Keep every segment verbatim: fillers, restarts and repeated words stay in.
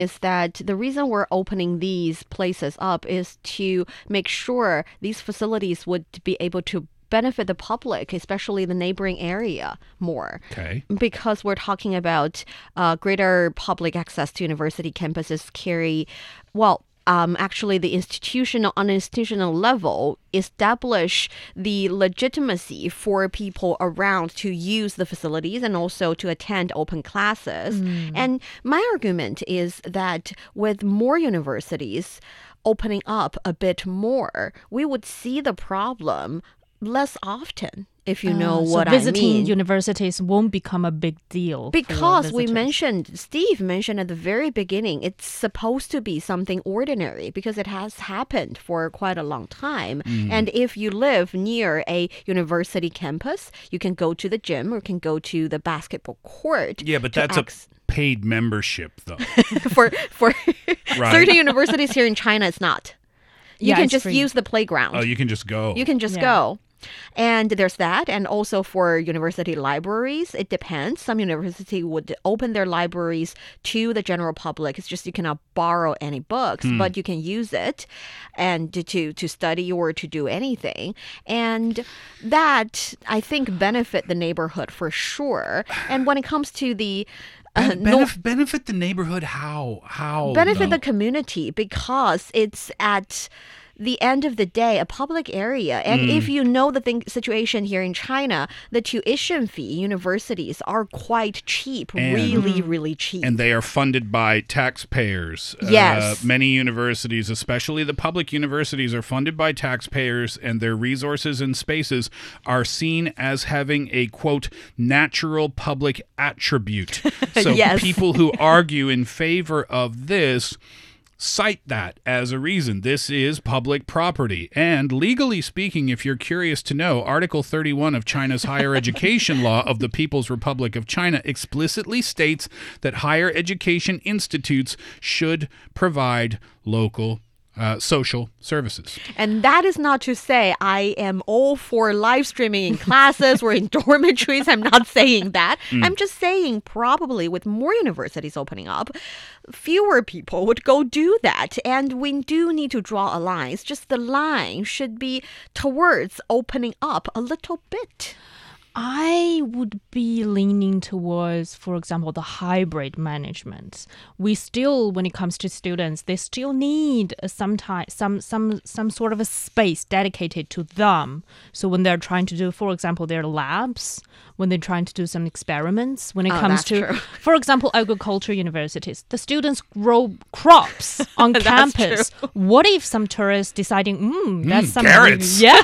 is that the reason we're opening these places up is to make sure these facilities would be able to benefit the public, especially the neighboring area, more. Okay. Because we're talking about uh, greater public access to university campuses carry, well, Um, actually, the institutional, on an institutional level, establish the legitimacy for people around to use the facilities and also to attend open classes. Mm. And my argument is that with more universities opening up a bit more, we would see the problem less often, if you know Uh, so what I visiting mean. universities won't become a big deal. for Because we visitors. mentioned, Steve mentioned at the very beginning, it's supposed to be something ordinary because it has happened for quite a long time. And if you live near a university campus, you can go to the gym or can go to the basketball court. Yeah, but to that's ac- a paid membership, though. for for Right. certain universities here in China, it's not. You Yeah, can it's just free. use the playground. Oh, you can just go. You can just Yeah. go. And there's that. And also for university libraries, it depends. Some university would open their libraries to the general public. It's just you cannot borrow any books, but you can use it and to, to, to study or to do anything. And that, I think, benefit the neighborhood for sure. And when it comes to the uh, Ben- no- benef- benefit the neighborhood? How? How? benefit though? the community because it's at the end of the day a public area, and if you know the thing, situation here in China, the tuition fee universities are quite cheap, And- really really cheap. And they are funded by taxpayers. Yes. Uh, many universities, especially the public universities, are funded by taxpayers, and their resources and spaces are seen as having a, quote, natural public attribute. So Yes. people who argue in favor of this cite that as a reason. This is public property. And legally speaking, if you're curious to know, Article thirty-one of China's Higher Education Law of the People's Republic of China explicitly states that higher education institutes should provide local uh, social services. And that is not to say I am all for live streaming in classes or in dormitories. I'm not saying that. I'm just saying probably with more universities opening up, fewer people would go do that. And we do need to draw a line. It's just the line should be towards opening up a little bit. I would be leaning towards, for example, the hybrid management. We still, when it comes to students, they still need some time, some some some sort of a space dedicated to them. So when they're trying to do, for example, their labs, when they're trying to do some experiments, when it Oh, comes that's to, true. for example, agriculture universities, the students grow crops on That's campus. true. What if some tourists deciding, mm, that's Mm, some carrots. yeah,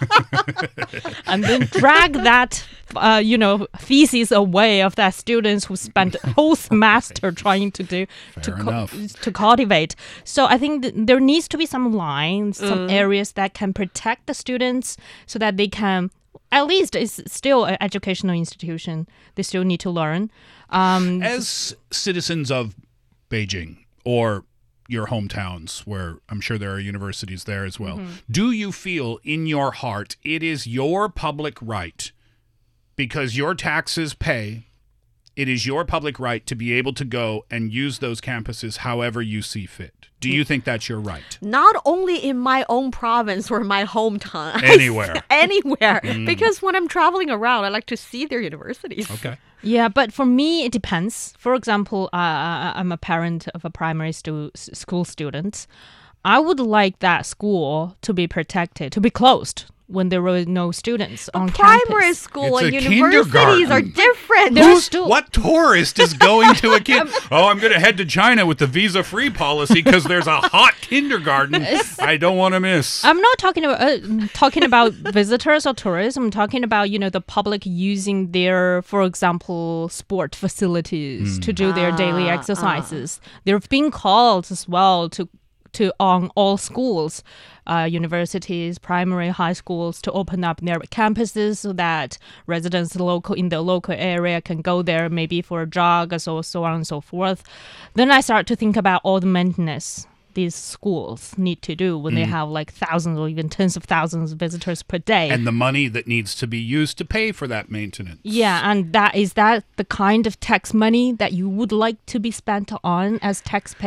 and then drag that, uh, you know, feces away of that students who spent a whole semester trying to do to, Fair enough. to cultivate. So I think th- there needs to be some lines, some Mm. areas that can protect the students so that they can. At least it's still an educational institution. They still need to learn. Um, As citizens of Beijing or your hometowns, where I'm sure there are universities there as well, do you feel in your heart it is your public right, because your taxes pay, it is your public right to be able to go and use those campuses however you see fit? Do you think that's your right? Not only in my own province or my hometown. I Anywhere. s- Anywhere. Because when I'm traveling around, I like to see their universities. Okay. Yeah, but for me, it depends. For example, uh, I'm a parent of a primary stu- s- school student. I would like that school to be protected, to be closed when there were no students on Primary campus. school It's and a universities are kindergarten. different. There's Who's- still- what tourist is going to a kid? Oh, I'm going to head to China with the visa-free policy because there's a hot kindergarten I don't want to miss. I'm not talking about uh, talking about visitors or tourists. I'm talking about, you know, the public using their, for example, sport facilities to do their daily Ah, exercises. They've been called as well to to on all schools, uh, universities, primary, high schools, to open up their campuses so that residents local in the local area can go there maybe for a jog or so, so on and so forth. Then I start to think about all the maintenance these schools need to do when they have like thousands or even tens of thousands of visitors per day. And the money that needs to be used to pay for that maintenance. Yeah, and that is that the kind of tax money that you would like to be spent on as taxpayers?